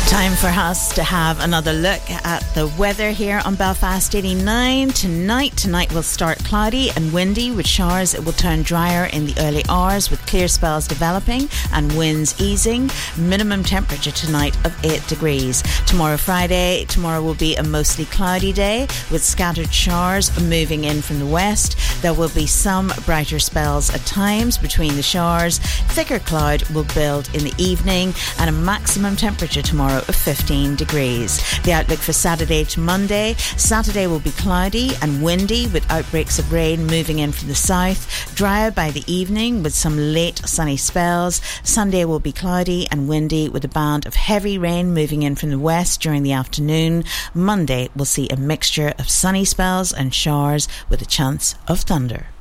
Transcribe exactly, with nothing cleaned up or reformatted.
Time for us to have another look at the weather here on Belfast eighty-nine. Tonight, tonight will start cloudy and windy with showers. It will turn drier in the early hours with clear spells developing and winds easing. Minimum temperature tonight of eight degrees. Tomorrow, Friday, tomorrow will be a mostly cloudy day with scattered showers moving in from the west. There will be some brighter spells at times between the showers. Thicker cloud will build in the evening and a maximum temperature tomorrow of fifteen degrees. The outlook for Saturday to Monday. Saturday will be cloudy and windy with outbreaks of rain moving in from the south. Drier by the evening with some late sunny spells. Sunday will be cloudy and windy with a band of heavy rain moving in from the west during the afternoon. Monday will see a mixture of sunny spells and showers with a chance of thunder.